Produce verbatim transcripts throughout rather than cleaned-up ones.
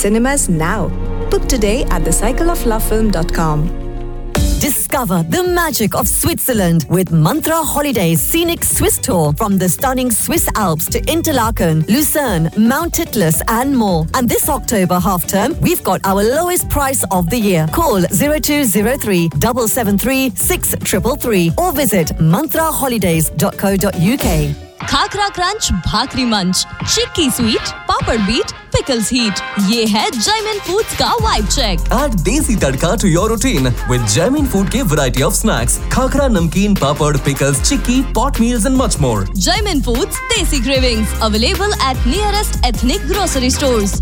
cinemas now. Book today at the cycle of love film dot com. Discover the magic of Switzerland with Mantra Holidays Scenic Swiss Tour from the stunning Swiss Alps to Interlaken, Lucerne, Mount Titlis and more. And this October half term, we've got our lowest price of the year. Call zero two zero three, seven seven three, six three three three or visit mantra holidays dot co dot uk. Khakhra crunch, भाकरी मंच, चिक्की sweet, पापड़ beat, pickles heat. ये है Jaimin Foods का vibe check. Add desi tadka to your routine with Jaimin Food के variety of snacks, khakra, namkeen, papad, pickles, chikki, pot meals and much more. Jaimin Foods Desi Cravings available at nearest ethnic grocery stores.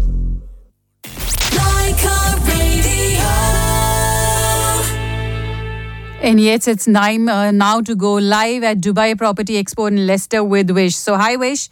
Like a radio. And yet it's time uh, now to go live at Dubai Property Expo in Leicester with Wish. So hi Wish.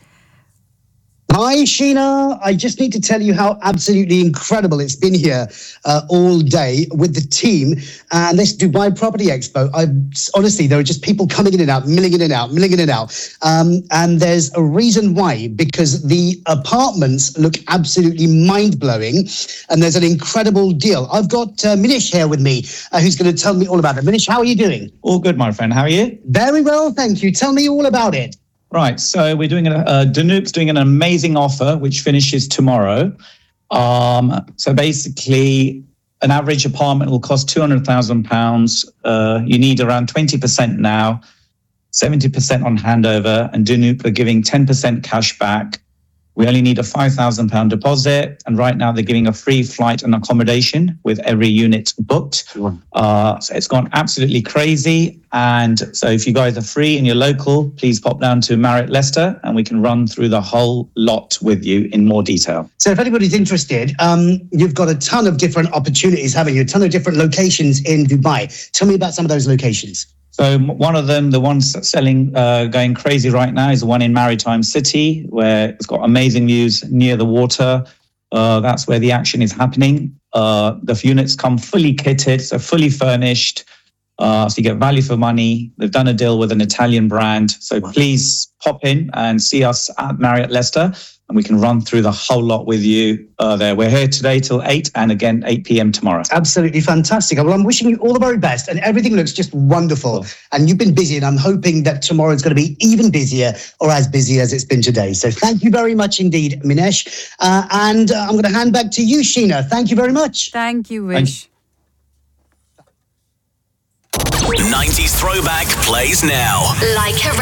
Hi, Sheena. I just need to tell you how absolutely incredible it's been here uh, all day with the team and this Dubai Property Expo. I honestly, there are just people coming in and out, milling in and out, milling in and out. Um, and there's a reason why, because the apartments look absolutely mind-blowing and there's an incredible deal. I've got uh, Minish here with me, uh, who's going to tell me all about it. Minish, how are you doing? All good, my friend. How are you? Very well, thank you. Tell me all about it. Right, so we're doing a uh, Danook's doing an amazing offer which finishes tomorrow. Um, so basically, an average apartment will cost two hundred thousand pounds. Uh, you need around twenty percent now, seventy percent on handover, and Danook are giving ten percent cash back. We only need a five thousand pounds deposit, and right now they're giving a free flight and accommodation with every unit booked. Sure. Uh, so it's gone absolutely crazy. And so if you guys are free and you're local, please pop down to Marriott Leicester and we can run through the whole lot with you in more detail. So if anybody's interested, um, you've got a ton of different opportunities, haven't you? A ton of different locations in Dubai. Tell me about some of those locations. So one of them, the one selling, uh, going crazy right now is the one in Maritime City, where it's got amazing views near the water. Uh, that's where the action is happening. Uh, the units come fully kitted, so fully furnished. Uh, so you get value for money. They've done a deal with an Italian brand. So please pop in and see us at Marriott Leicester, and we can run through the whole lot with you uh, there. We're here today till eight and again eight p.m. tomorrow. Absolutely fantastic. Well, I'm wishing you all the very best, and everything looks just wonderful. And you've been busy, and I'm hoping that tomorrow is going to be even busier or as busy as it's been today. So thank you very much indeed, Minesh. Uh, and uh, I'm going to hand back to you, Sheena. Thank you very much. Thank you, Wish. nineties Throwback plays now. Like a